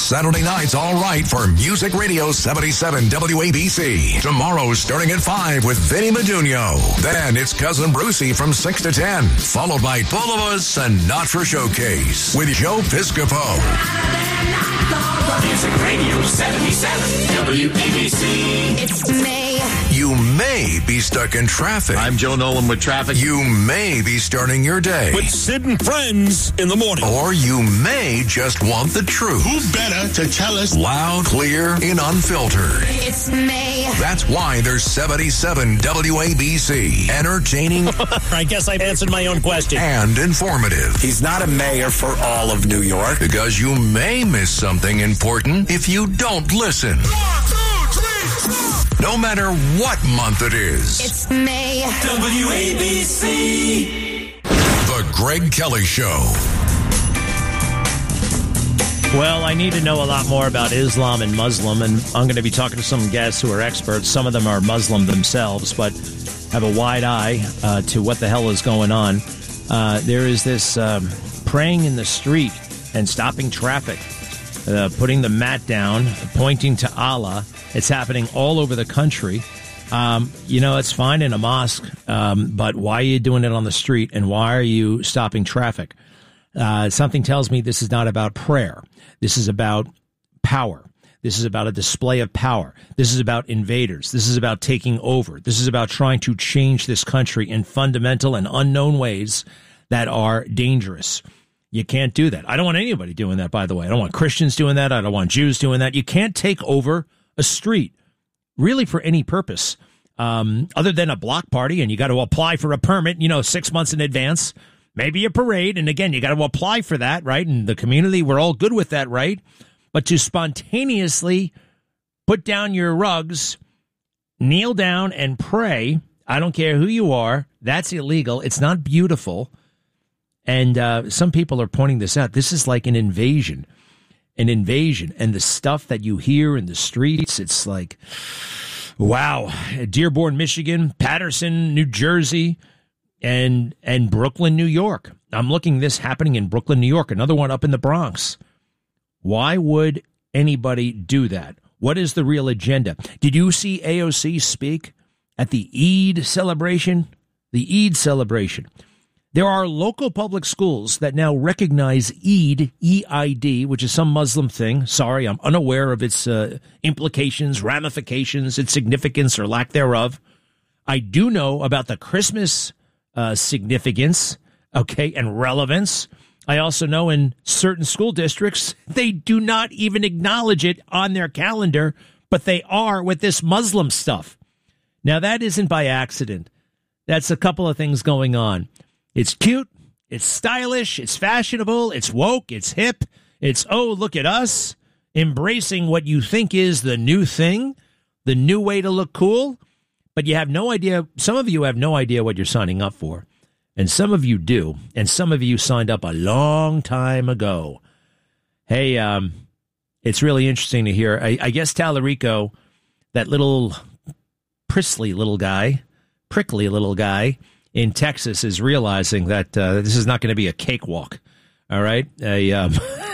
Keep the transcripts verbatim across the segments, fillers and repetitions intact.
Saturday night's all right for Music Radio seventy-seven W A B C. Tomorrow starting at five with Vinny Medugno. Then it's Cousin Brucey from six to ten, followed by Full of Us and Not For Showcase with Joe Piscopo. Music Radio seventy-seven W A B C. It's May. You may be stuck in traffic. I'm Joe Nolan with traffic. You may be starting your day. With Sid and Friends in the morning. Or you may just want the truth. Who better to tell us? Loud, clear, and unfiltered. It's May. That's why there's seventy-seven W A B C. Entertaining. I guess I answered my own question. And informative. He's not a mayor for all of New York. Because you may miss something important if you don't listen. One, two, three, four. No matter what month it is. It's May. W A B C. The Greg Kelly Show. Well, I need to know a lot more about Islam and Muslim, and I'm going to be talking to some guests who are experts. Some of them are Muslim themselves, but have a wide eye uh, to what the hell is going on. Uh, there is this um, praying in the street and stopping traffic, uh, putting the mat down, pointing to Allah. It's happening all over the country. Um, you know, it's fine in a mosque, um, but why are you doing it on the street, and why are you stopping traffic? Uh, something tells me this is not about prayer. This is about power. This is about a display of power. This is about invaders. This is about taking over. This is about trying to change this country in fundamental and unknown ways that are dangerous. You can't do that. I don't want anybody doing that, by the way. I don't want Christians doing that. I don't want Jews doing that. You can't take over a street, really, for any purpose, um, other than a block party, and you got to apply for a permit, you know, six months in advance. Maybe a parade, and again, you got to apply for that, right? And the community, we're all good with that, right? But to spontaneously put down your rugs, kneel down and pray, I don't care who you are, that's illegal. It's not beautiful. And uh, some people are pointing this out. This is like an invasion, an invasion. And the stuff that you hear in the streets, it's like, wow. Dearborn, Michigan, Patterson, New Jersey, and and Brooklyn, New York. I'm looking this happening in Brooklyn, New York, another one up in the Bronx. Why would anybody do that? What is the real agenda? Did you see A O C speak at the Eid celebration? The Eid celebration. There are local public schools that now recognize Eid, E I D, which is some Muslim thing. Sorry, I'm unaware of its uh, implications, ramifications, its significance or lack thereof. I do know about the Christmas Uh, significance, okay, and relevance. I also know in certain school districts, they do not even acknowledge it on their calendar, but they are with this Muslim stuff. Now, that isn't by accident. That's a couple of things going on. It's cute, it's stylish, it's fashionable, it's woke, it's hip, it's, oh, look at us, embracing what you think is the new thing, the new way to look cool. But you have no idea, some of you have no idea what you're signing up for. And some of you do. And some of you signed up a long time ago. Hey, um, it's really interesting to hear. I, I guess Tallarico, that little prissly little guy, prickly little guy in Texas is realizing that uh, this is not going to be a cakewalk. All right? A, um,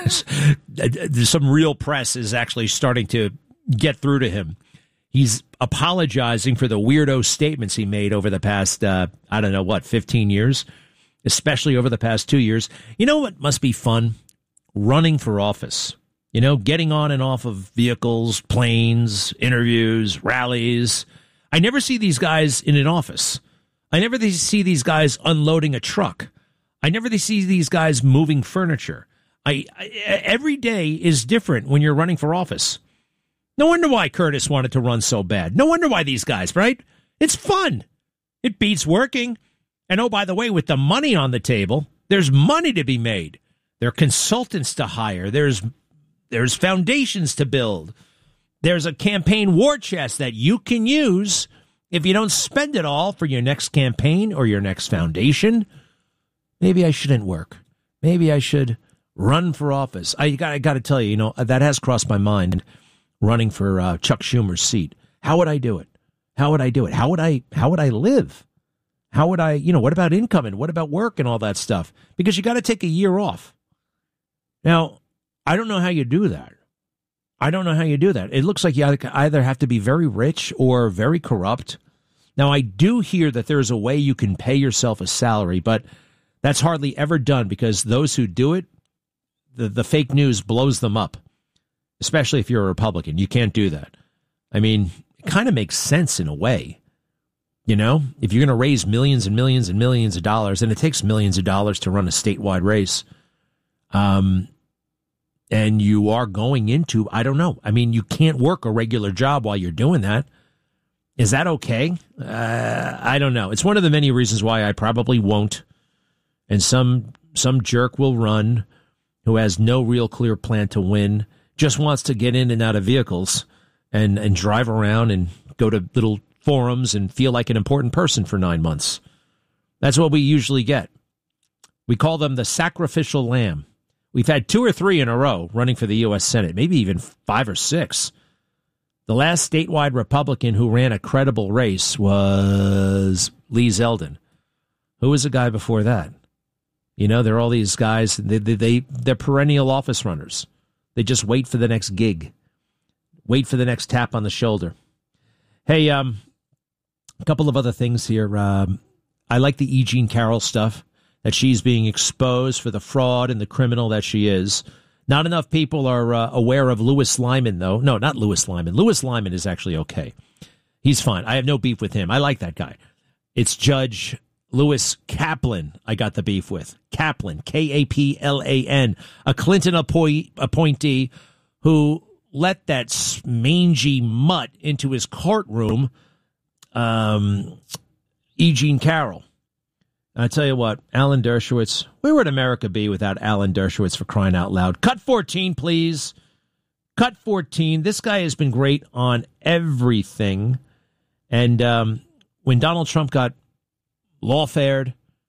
some real press is actually starting to get through to him. He's apologizing for the weirdo statements he made over the past, uh, I don't know, what, fifteen years, especially over the past two years. You know what must be fun? Running for office. You know, getting on and off of vehicles, planes, interviews, rallies. I never see these guys in an office. I never see these guys unloading a truck. I never see these guys moving furniture. I, I every day is different when you're running for office. No wonder why Curtis wanted to run so bad. No wonder why these guys, right? It's fun. It beats working. And oh, by the way, with the money on the table, there's money to be made. There are consultants to hire. There's there's foundations to build. There's a campaign war chest that you can use if you don't spend it all for your next campaign or your next foundation. Maybe I shouldn't work. Maybe I should run for office. I got, I got to tell you, you know, that has crossed my mind. Running for uh, Chuck Schumer's seat. How would I do it? How would I do it? How would I, how would I live? How would I, you know, what about income and what about work and all that stuff? Because you got to take a year off. Now, I don't know how you do that. I don't know how you do that. It looks like you either have to be very rich or very corrupt. Now, I do hear that there's a way you can pay yourself a salary, but that's hardly ever done because those who do it, the, the fake news blows them up, especially if you're a Republican. You can't do that. I mean, it kind of makes sense in a way. You know, if you're going to raise millions and millions and millions of dollars, and it takes millions of dollars to run a statewide race, um, and you are going into, I don't know. I mean, you can't work a regular job while you're doing that. Is that okay? Uh, I don't know. It's one of the many reasons why I probably won't. And some some jerk will run who has no real clear plan to win, just wants to get in and out of vehicles and, and drive around and go to little forums and feel like an important person for nine months. That's what we usually get. We call them the sacrificial lamb. We've had two or three in a row running for the U S Senate, maybe even five or six. The last statewide Republican who ran a credible race was Lee Zeldin. Who was the guy before that? You know, there are all these guys, they, they, they, they're perennial office runners. They just wait for the next gig, wait for the next tap on the shoulder. Hey, um, a couple of other things here. Um, I like the E. Jean Carroll stuff, that she's being exposed for the fraud and the criminal that she is. Not enough people are uh, aware of Louis Lyman, though. No, not Louis Lyman. Louis Lyman is actually okay. He's fine. I have no beef with him. I like that guy. It's Judge Louis Kaplan I got the beef with. Kaplan, K A P L A N, a Clinton appoint- appointee who let that mangy mutt into his courtroom, um, E. Jean Carroll. I tell you what, Alan Dershowitz, where would America be without Alan Dershowitz, for crying out loud? Cut fourteen, please. Cut fourteen. This guy has been great on everything. And um, when Donald Trump got lawfared,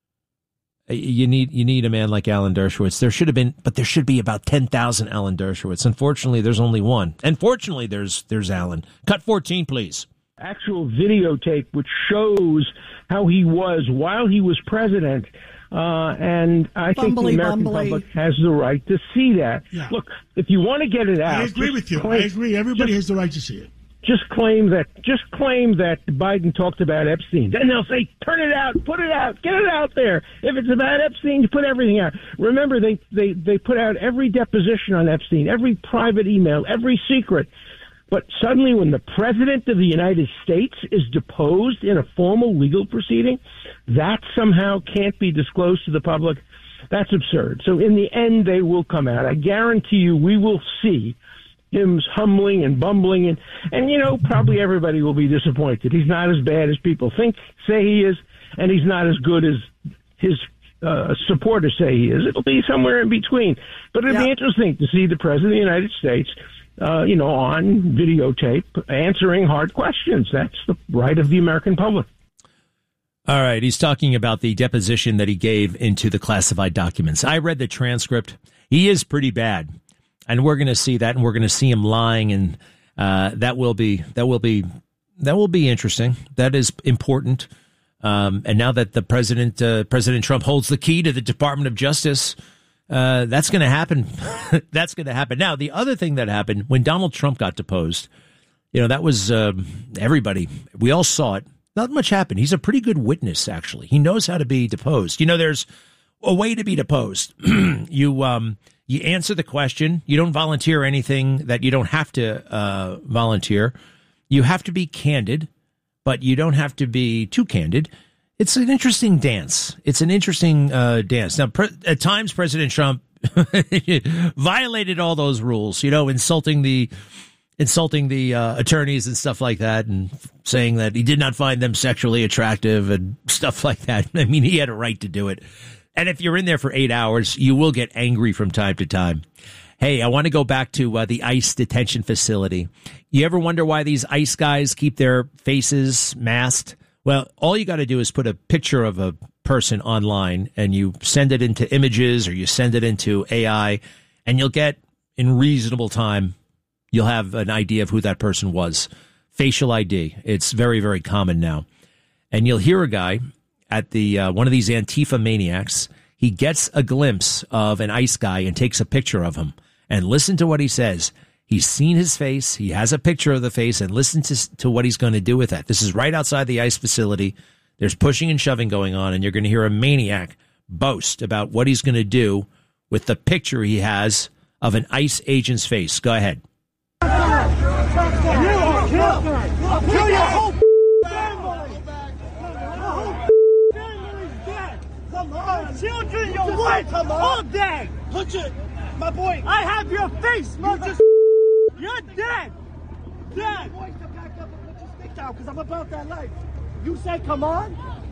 you need you need a man like Alan Dershowitz. There should have been, but there should be about ten thousand Alan Dershowitz. Unfortunately, there's only one. And fortunately, there's there's Alan. Cut fourteen, please. Actual videotape which shows how he was while he was president, uh, and I think bumbly, the American bumbly. public has the right to see that. Yeah. Look, if you want to get it out, I agree with you. Claim, I agree. Everybody just, has the right to see it. Just claim that. Just claim that Biden talked about Epstein. Then they'll say, "Turn it out, put it out, get it out there." If it's about Epstein, you put everything out. Remember, they they they put out every deposition on Epstein, every private email, every secret. But suddenly when the president of the United States is deposed in a formal legal proceeding, that somehow can't be disclosed to the public. That's absurd. So in the end, they will come out. I guarantee you we will see him humbling and bumbling. And, and you know, probably everybody will be disappointed. He's not as bad as people think, say he is, and he's not as good as his uh, supporters say he is. It'll be somewhere in between. But it'll Yeah. be interesting to see the president of the United States Uh, you know, on videotape, answering hard questions. That's the right of the American public. All right. He's talking about the deposition that he gave into the classified documents. I read the transcript. He is pretty bad. And we're going to see that, and we're going to see him lying. And uh, that will be that will be that will be interesting. That is important. Um, and now that the president, uh, President Trump holds the key to the Department of Justice, Uh, that's going to happen. That's going to happen. Now, the other thing that happened when Donald Trump got deposed, you know, that was uh, everybody. We all saw it. Not much happened. He's a pretty good witness, actually. He knows how to be deposed. You know, there's a way to be deposed. you um, you answer the question. You don't volunteer anything that you don't have to uh, volunteer. You have to be candid, but you don't have to be too candid. It's an interesting dance. It's an interesting uh, dance. Now, pre- at times, President Trump violated all those rules, you know, insulting the insulting the uh, attorneys and stuff like that, and saying that he did not find them sexually attractive and stuff like that. I mean, he had a right to do it. And if you're in there for eight hours, you will get angry from time to time. Hey, I want to go back to uh, the ICE detention facility. You ever wonder why these ICE guys keep their faces masked? Well, all you got to do is put a picture of a person online and you send it into images or you send it into A I, and you'll get, in reasonable time, you'll have an idea of who that person was. Facial I D. It's very, very common now. And you'll hear a guy at the uh, one of these Antifa maniacs. He gets a glimpse of an ICE guy and takes a picture of him. And listen to what he says. He's seen his face. He has a picture of the face, and listen to, to what he's going to do with that. This is right outside the ICE facility. There's pushing and shoving going on, and you're going to hear a maniac boast about what he's going to do with the picture he has of an ICE agent's face. Go ahead. Kill your whole family. Your whole family is dead. Come on. Children, your wife, all dead. Put it, my boy. I have your face, mother. You're dead. Dead. Boys to back up and put your stick down, because I'm about that life. You say, come on?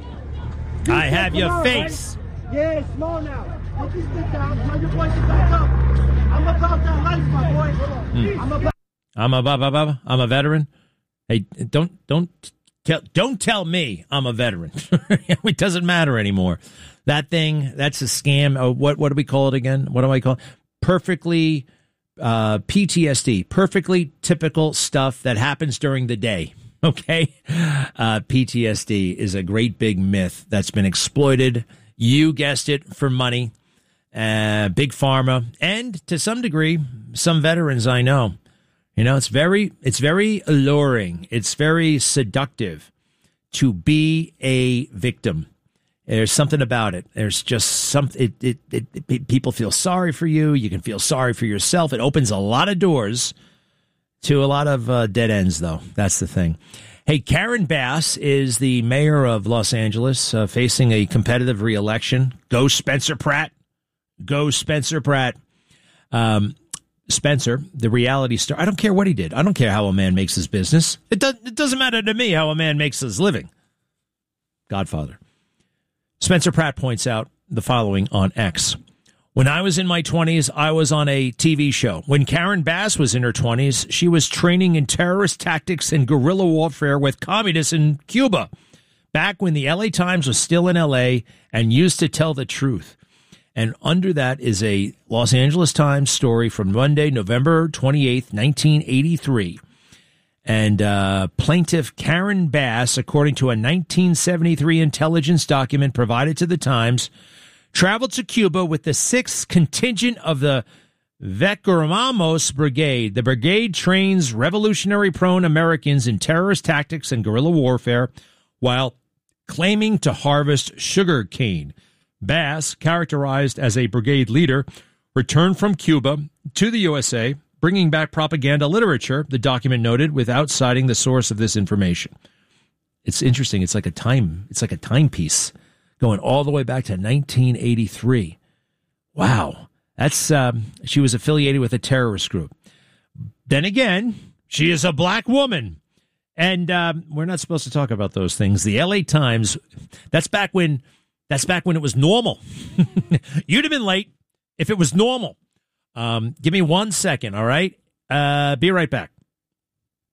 You I have come your on, face. Right? Yeah, it's small now. Put your stick down. Tell your boys to back up. I'm about that life, my boy. Mm. I'm about. I'm a I'm a veteran. Hey, don't don't tell don't tell me I'm a veteran. It doesn't matter anymore. That thing, that's a scam. Oh, what what do we call it again? What do I call it? Perfectly uh, P T S D. Perfectly typical stuff that happens during the day. Okay, uh, P T S D is a great big myth that's been exploited. You guessed it, for money. Uh, big pharma, and to some degree, some veterans I know. You know, it's very, it's very alluring. It's very seductive to be a victim. There's something about it. There's just something. It, it, it, it, people feel sorry for you. You can feel sorry for yourself. It opens a lot of doors to a lot of uh, dead ends, though. That's the thing. Hey, Karen Bass is the mayor of Los Angeles, uh, facing a competitive reelection. Go Spencer Pratt. Go Spencer Pratt. Um, Spencer, the reality star. I don't care what he did. I don't care how a man makes his business. It, does, it doesn't matter to me how a man makes his living. Godfather. Spencer Pratt points out the following on X. When I was in my twenties, I was on a T V show. When Karen Bass was in her twenties, she was training in terrorist tactics and guerrilla warfare with communists in Cuba, back when the L A Times was still in L A and used to tell the truth. And under that is a Los Angeles Times story from Monday, November twenty-eighth, nineteen eighty-three. And uh, plaintiff Karen Bass, according to a nineteen seventy-three intelligence document provided to the Times, traveled to Cuba with the sixth contingent of the Vecerramos Brigade. The brigade trains revolutionary-prone Americans in terrorist tactics and guerrilla warfare while claiming to harvest sugar cane. Bass, characterized as a brigade leader, returned from Cuba to the U S A, bringing back propaganda literature, the document noted, without citing the source of this information. It's interesting. It's like a time. It's like a timepiece going all the way back to nineteen eighty-three. Wow, that's um, she was affiliated with a terrorist group. Then again, she is a black woman, and um, we're not supposed to talk about those things. The L A Times. That's back when. That's back when it was normal. You'd have been late if it was normal. Um, give me one second, all right? Uh, be right back.